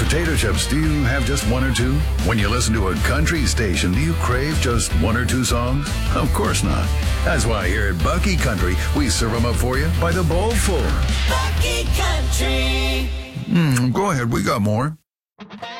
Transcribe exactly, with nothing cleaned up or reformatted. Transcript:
potato chips, do you have just one or two? When you listen to a country station, do you crave just one or two songs? Of course not. That's why here at Bucky Country, we serve them up for you by the bowlful. Bucky Country. Mm, go ahead, we got more.